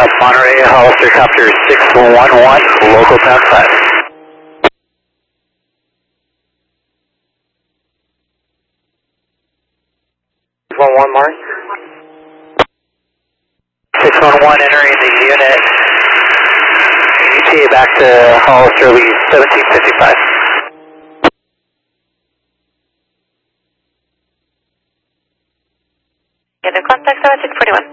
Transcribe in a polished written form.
Monterey, Hollister Copter 611, local pound 5. 611 Mark. 611 entering the unit. ETA back to Hollister Lee 1755. Unit contact 7641.